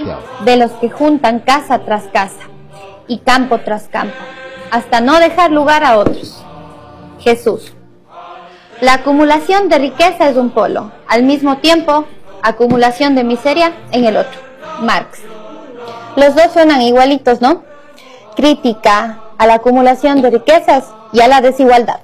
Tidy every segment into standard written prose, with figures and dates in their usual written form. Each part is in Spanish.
desgraciado. de los que juntan casa tras casa y campo tras campo, hasta no dejar lugar a otros. Jesús. La acumulación de riqueza es un polo, al mismo tiempo, acumulación de miseria en el otro. Marx. Los dos suenan igualitos, ¿no? Crítica a la acumulación de riquezas y a la desigualdad.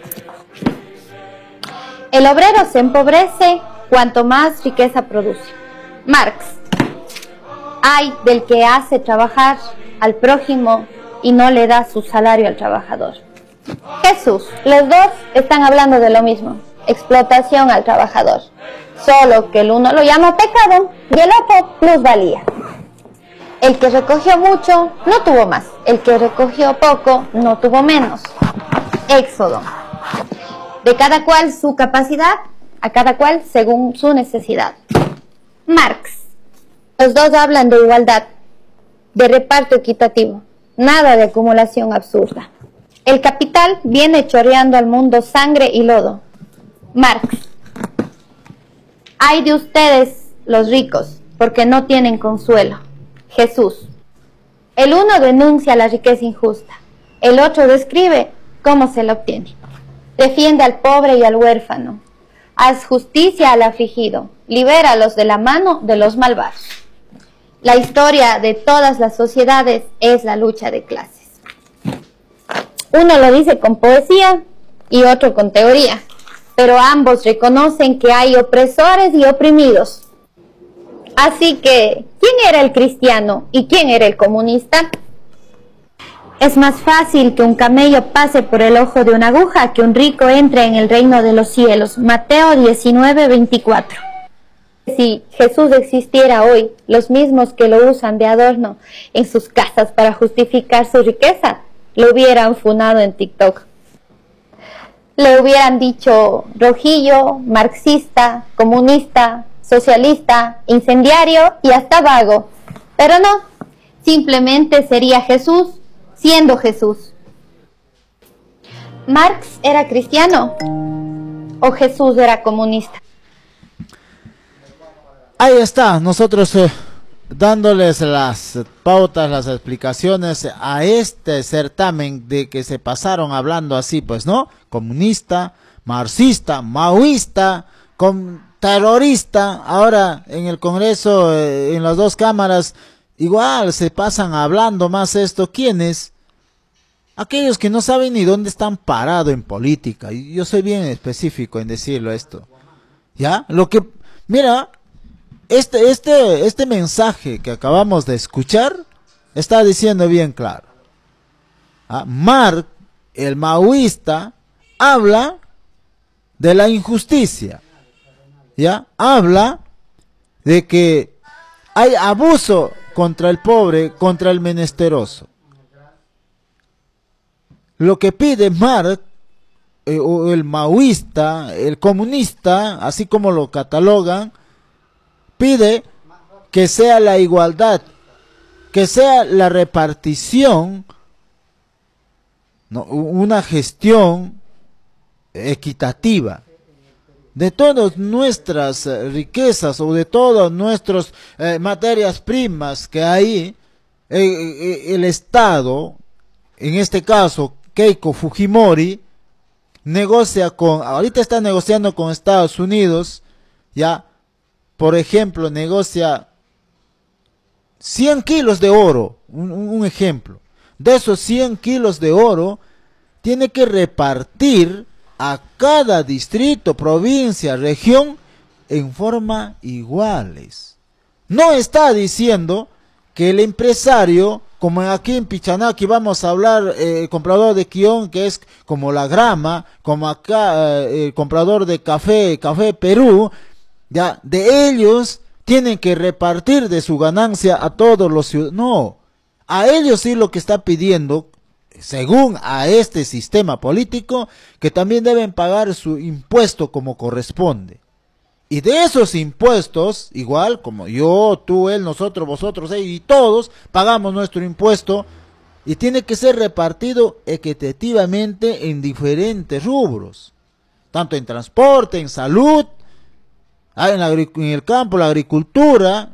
El obrero se empobrece cuanto más riqueza produce. Marx. Ay del que hace trabajar al prójimo y no le da su salario al trabajador. Jesús. Los dos están hablando de lo mismo, explotación al trabajador, solo que el uno lo llama pecado y el otro plusvalía. El que recogió mucho no tuvo más, el que recogió poco no tuvo menos. Éxodo. De cada cual su capacidad, a cada cual según su necesidad. Marx. Los dos hablan de igualdad, de reparto equitativo, nada de acumulación absurda. El capital viene chorreando al mundo sangre y lodo. Marx. Ay de ustedes, los ricos, porque no tienen consuelo. Jesús. El uno denuncia la riqueza injusta, el otro describe cómo se la obtiene. Defiende al pobre y al huérfano. Haz justicia al afligido, libéralos de la mano de los malvados. La historia de todas las sociedades es la lucha de clases. Uno lo dice con poesía y otro con teoría, pero ambos reconocen que hay opresores y oprimidos. Así que, ¿quién era el cristiano y quién era el comunista? Es más fácil que un camello pase por el ojo de una aguja que un rico entre en el reino de los cielos. Mateo 19:24. Si Jesús existiera hoy, los mismos que lo usan de adorno en sus casas para justificar su riqueza, lo hubieran funado en TikTok. Le hubieran dicho rojillo, marxista, comunista, socialista, incendiario y hasta vago. Pero no, simplemente sería Jesús siendo Jesús. ¿Marx era cristiano o Jesús era comunista? Ahí está, nosotros dándoles las pautas, las explicaciones a este certamen de que se pasaron hablando así, pues, ¿no? Comunista, marxista, maoísta, terrorista. Ahora en el Congreso, en las dos cámaras, igual se pasan hablando más esto. ¿Quiénes? Aquellos que no saben ni dónde están parados en política. Y yo soy bien específico en decirlo esto. ¿Ya? Lo que, mira, este mensaje que acabamos de escuchar está diciendo bien claro. Marx, el maoísta, habla de la injusticia. ¿Ya? Habla de que hay abuso contra el pobre, contra el menesteroso. Lo que pide Marx, o el maoísta, el comunista, así como lo catalogan, pide que sea la igualdad, que sea la repartición, ¿no? Una gestión equitativa de todas nuestras riquezas o de todas nuestras materias primas que hay. El Estado, en este caso Keiko Fujimori, ahorita está negociando con Estados Unidos, ya, por ejemplo, negocia 100 kilos de oro, un ejemplo. De esos 100 kilos de oro, tiene que repartir a cada distrito, provincia, región, en forma iguales. No está diciendo que el empresario, como aquí en Pichanaki vamos a hablar, el comprador de Quión, que es como la grama, como acá el comprador de Café Perú, ya, de ellos tienen que repartir de su ganancia a todos los ciudadanos. No, a ellos sí lo que está pidiendo, según a este sistema político, que también deben pagar su impuesto como corresponde. Y de esos impuestos, igual como yo, tú, él, nosotros, vosotros, y todos pagamos nuestro impuesto, y tiene que ser repartido equitativamente en diferentes rubros, tanto en transporte, en salud, en el campo, la agricultura,